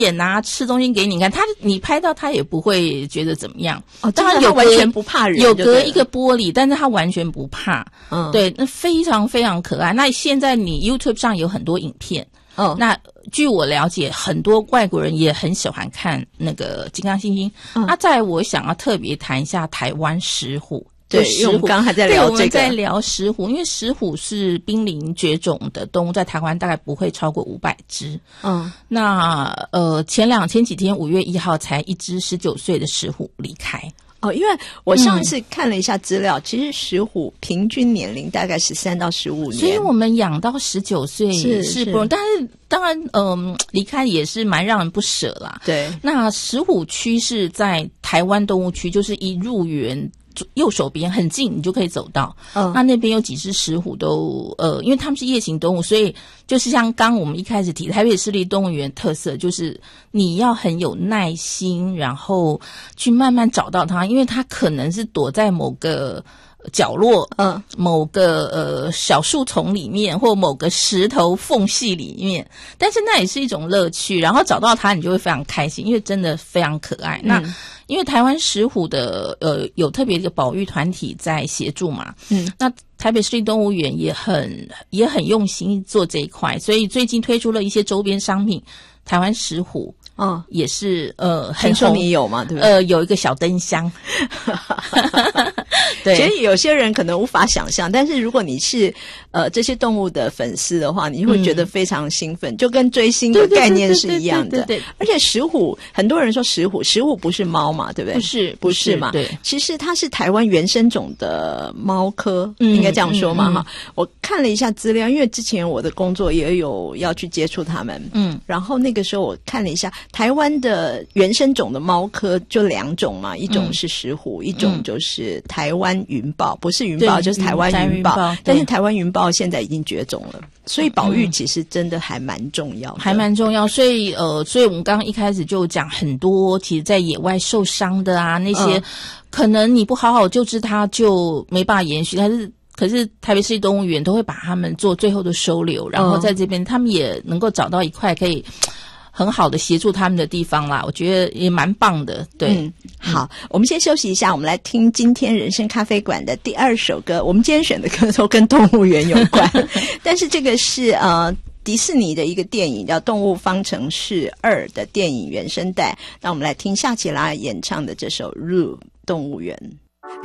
演啊，吃东西给你看，你拍到他也不会觉得怎么样。 当然有完全不怕人， 有隔一个玻璃，但是他完全不怕。对，那非常非常可爱。那现在你 YouTube 上有很多影片。那据我了解，很多外国人也很喜欢看那个金刚猩猩。那再来我想要特别谈一下台湾石虎。 对，因为我们刚刚还在聊这个， 我们在聊石虎，因为石虎是濒临绝种的动物，在台湾大概不会超过500只。那前几天5月1号才一只19岁的石虎离开。 因为我上一次看了一下资料，其实石虎平均年龄大概13到15年， 所以我们养到19岁是不容易，但是当然离开也是蛮让人不舍啦。 对， 那石虎区是在台湾动物区，就是一入园右手边很近，你就可以走到。那边有几只石虎都因为它们是夜行动物，所以就是像刚我们一开始提台北市立动物园特色，就是你要很有耐心，然后去慢慢找到它，因为它可能是躲在某个角落，某个小树丛里面，或某个石头缝隙里面，但是那也是一种乐趣，然后找到它你就会非常开心，因为真的非常可爱。那因为台湾石虎的有特别一个保育团体在协助嘛，那台北市立动物园也很用心做这一块，所以最近推出了一些周边商品，台湾石虎也是很红。 听说你有吗？对不对？ 有一个小灯箱。对， 其实有些人可能无法想象，但是如果你是这些动物的粉丝的话，你会觉得非常兴奋，就跟追星的概念是一样的。对，而且石虎，很多人说石虎不是猫嘛，对不对？不是嘛？ 对， 其实它是台湾原生种的猫科，应该这样说嘛哈。我看了一下资料，因为之前我的工作也有要去接触它们，然后那个时候我看了一下台湾的原生种的猫科就2种嘛，一种是石虎，一种就是台湾云豹，不是云豹就是台湾云豹，但是台湾云豹现在已经绝种了，所以保育其实真的还蛮重要的， 还蛮重要。所以我们刚刚一开始就讲很多，其实在野外受伤的啊，那些可能你不好好救治它就没办法延续，可是台北市立动物园都会把它们做最后的收留，然后在这边他们也能够找到一块可以很好的协助他们的地方啦，我觉得也蛮棒的。对， 好，我们先休息一下，我们来听今天人生咖啡馆的第2首歌。我们今天选的歌都跟动物园有关，但是这个是迪士尼的一个电影叫《动物方程式2》的电影原声带。那我们来听夏奇拉演唱的这首《入动物园》。